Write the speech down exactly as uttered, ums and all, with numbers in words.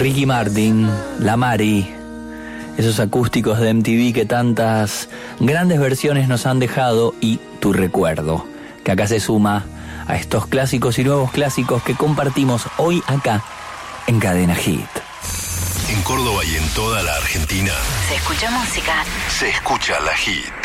Ricky Martin, La Mari, esos acústicos de M T V que tantas grandes versiones nos han dejado, y Tu Recuerdo, que acá se suma a estos clásicos y nuevos clásicos que compartimos hoy acá en Cadena Hit. En Córdoba y en toda la Argentina se escucha música. Se escucha La Hit.